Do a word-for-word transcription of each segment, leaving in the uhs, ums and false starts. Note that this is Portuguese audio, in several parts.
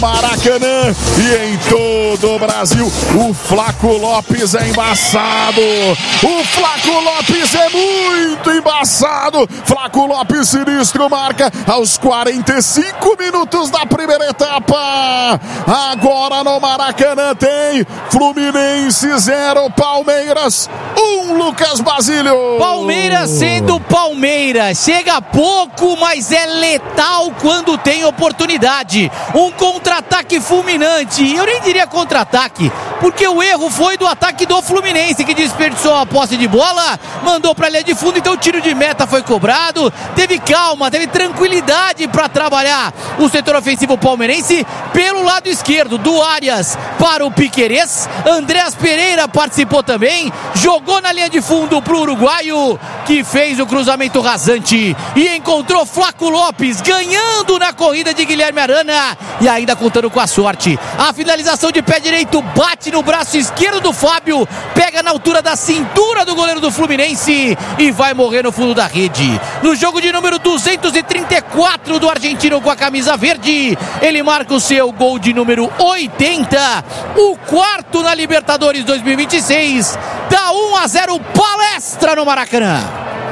Maracanã e em todo o Brasil, o Flaco Lopes é embaçado, o Flaco Lopes é muito embaçado, Flaco Lopes sinistro marca aos quarenta e cinco minutos da primeira etapa, agora no Maracanã tem Fluminense zero, Palmeiras um, Lucas Basílio. Palmeiras sendo Palmeiras, chega pouco, mas é letal quando tem oportunidade, um contra Contra-ataque fulminante, eu nem diria contra-ataque, porque o erro foi do ataque do Fluminense, que desperdiçou a posse de bola, mandou para a linha de fundo, então o tiro de meta foi cobrado, teve calma, teve tranquilidade para trabalhar o setor ofensivo palmeirense pelo lado esquerdo, do Arias para o Piquerez, Andreas Pereira participou também, jogou na linha de fundo para o uruguaio, que fez o cruzamento rasante e encontrou Flaco Lopes ganhando na corrida de Guilherme Arana, e ainda contando com a sorte, a finalização de pé direito bate no braço esquerdo do Fábio, pega na altura da cintura do goleiro do Fluminense e vai morrer no fundo da rede. No jogo de número duzentos e trinta e quatro do argentino com a camisa verde, ele marca o seu gol de número oitenta, o quarto na Libertadores dois mil e vinte e seis, dá um a zero Palestra no Maracanã.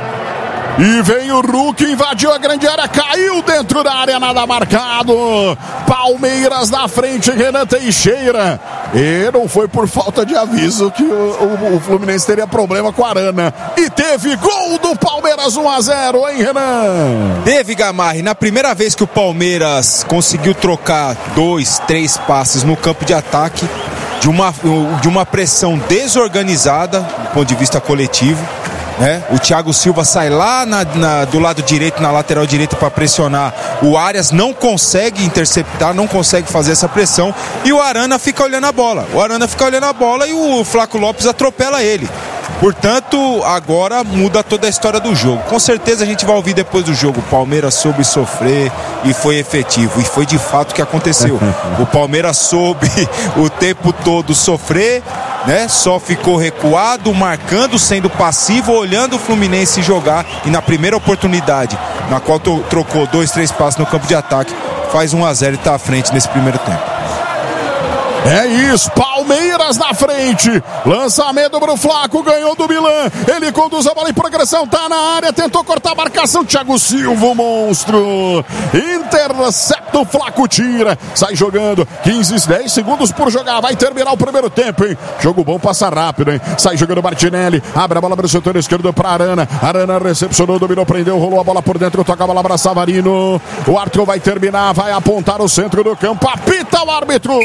E vem o Hulk, invadiu a grande área, caiu dentro da área, nada marcado. Palmeiras na frente, Renan Teixeira. E não foi por falta de aviso que o, o, o Fluminense teria problema com a Arana. E teve gol do Palmeiras um a zero, hein, Renan? Teve, Gamarri. Na primeira vez que o Palmeiras conseguiu trocar dois, três passes no campo de ataque, de uma, de uma pressão desorganizada do ponto de vista coletivo. É, o Thiago Silva sai lá na, na, do lado direito, na lateral direita, para pressionar. O Arias não consegue interceptar, não consegue fazer essa pressão, e o Arana fica olhando a bola. O Arana fica olhando a bola e o Flaco Lopes atropela ele. Portanto, agora muda toda a história do jogo. Com certeza a gente vai ouvir depois do jogo: o Palmeiras soube sofrer e foi efetivo. E foi de fato o que aconteceu. O Palmeiras soube o tempo todo sofrer, né? Só ficou recuado, marcando, sendo passivo, olhando o Fluminense jogar, e na primeira oportunidade, na qual trocou dois, três passes no campo de ataque, faz um a zero e está à frente nesse primeiro tempo. É isso, Palmeiras na frente, lançamento pro Flaco, ganhou do Milan, ele conduz a bola em progressão, tá na área, tentou cortar a marcação, Thiago Silva, o monstro, intercepta, o Flaco tira, sai jogando, quinze, dez segundos por jogar, vai terminar o primeiro tempo, hein, jogo bom, passa rápido, hein, sai jogando Martinelli, abre a bola para o setor esquerdo para Arana, Arana recepcionou, dominou, prendeu, rolou a bola por dentro, toca a bola para Savarino, o árbitro vai terminar, vai apontar o centro do campo, apita o árbitro.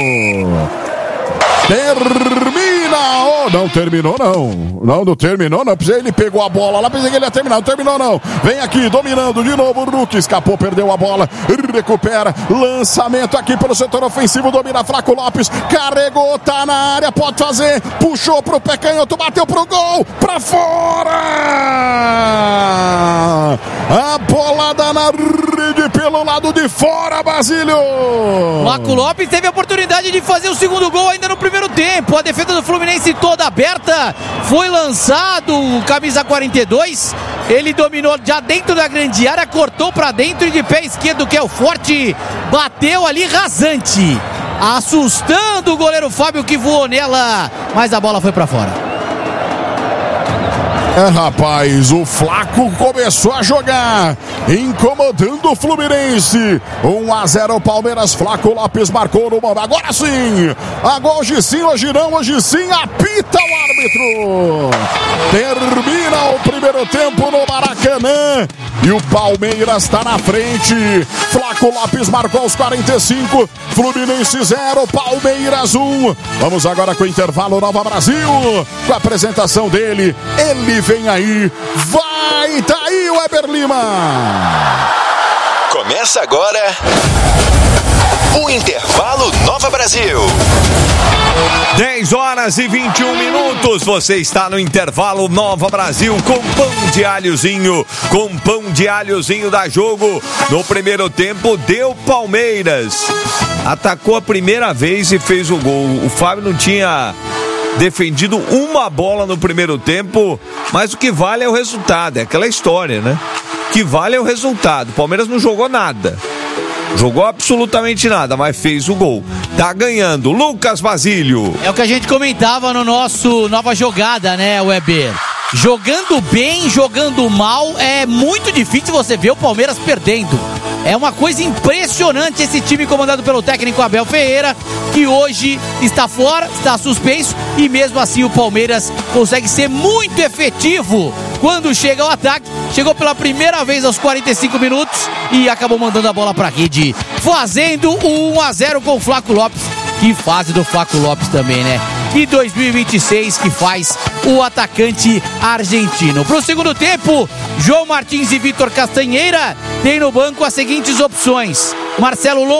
Termina! Oh, não terminou não. Não, não terminou não. Ele pegou a bola lá, pensei que ele ia terminar. Não terminou não. Vem aqui, dominando de novo o Hulk. Escapou, perdeu a bola. Recupera. Lançamento aqui pelo setor ofensivo. Domina Flaco Lopes. Carregou, tá na área. Pode fazer. Puxou pro pé canhoto. Bateu pro gol. Pra fora! A bolada na rede pelo lado de fora, Basílio. Flaco Lopes teve a oportunidade de fazer o segundo gol ainda no primeiro tempo. A defesa do Fluminense toda aberta, foi lançado o camisa quarenta e dois, ele dominou já dentro da grande área, cortou para dentro e de pé esquerdo, que é o forte, bateu ali rasante, assustando o goleiro Fábio, que voou nela, mas a bola foi para fora. É, rapaz, o Flaco começou a jogar, incomodando o Fluminense. um a zero Palmeiras, Flaco Lopes marcou no momento. Agora sim, agora hoje sim, hoje não, hoje sim, apita o árbitro. Termina o primeiro tempo no Maracanã e o Palmeiras está na frente. Flaco Lopes marcou aos quarenta e cinco, Fluminense zero, Palmeiras um. Vamos agora com o intervalo Nova Brasil, com a apresentação dele, ele vem aí, vai, tá aí o Weber Lima. Começa agora o Intervalo Nova Brasil. dez horas e vinte e um minutos, você está no Intervalo Nova Brasil com pão de alhozinho, com pão de alhozinho da Jogo. No primeiro tempo deu Palmeiras, atacou a primeira vez e fez o gol. O Fábio não tinha defendido uma bola no primeiro tempo, mas o que vale é o resultado, é aquela história, né? O que vale é o resultado. O Palmeiras não jogou nada. Jogou absolutamente nada, mas fez o gol. Tá ganhando. Lucas Basílio. É o que a gente comentava no nosso Nova Jogada, né, Weber? Jogando bem, jogando mal, é muito difícil você ver o Palmeiras perdendo. É uma coisa impressionante esse time comandado pelo técnico Abel Ferreira, que hoje está fora, está suspenso, e mesmo assim o Palmeiras consegue ser muito efetivo quando chega ao ataque. Chegou pela primeira vez aos quarenta e cinco minutos e acabou mandando a bola para a rede, fazendo o um a zero com o Flaco Lopes. Que fase do Flaco Lopes também, né? Que dois mil e vinte e seis que faz o atacante argentino. Pro segundo tempo, João Martins e Vitor Castanheira têm no banco as seguintes opções: Marcelo Lomba,